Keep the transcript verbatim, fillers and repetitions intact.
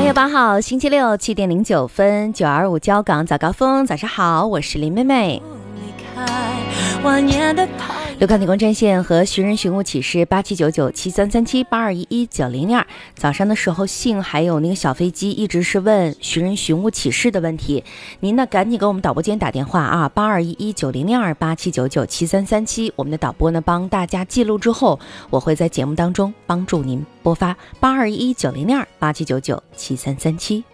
月八号星期六七点零九分，九二五交港早高峰，早上好，我是林妹妹。留康提供专线和寻人寻物启事八七九九七三三七八二一一九零二。早上的时候信还有那个小飞机一直是问寻人寻物启事的问题，您呢赶紧给我们导播间打电话啊，八二一一九零二八七九九七三三七，我们的导播呢帮大家记录之后，我会在节目当中帮助您拨发八二一一九零二八七九九七三三七。